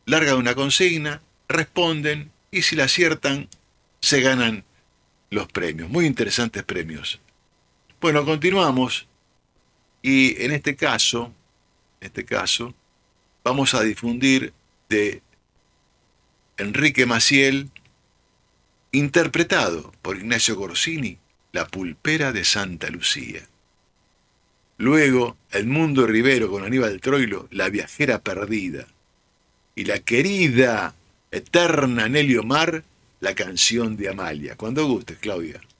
largan una consigna, responden y si la aciertan, se ganan los premios. Muy interesantes premios. Bueno, continuamos y en este caso, vamos a difundir de Enrique Maciel, interpretado por Ignacio Corsini, La pulpera de Santa Lucía. Luego, Edmundo Rivero con Aníbal Troilo, La viajera perdida. Y la querida, eterna Nelly Omar, La canción de Amalia. Cuando gustes, Claudia.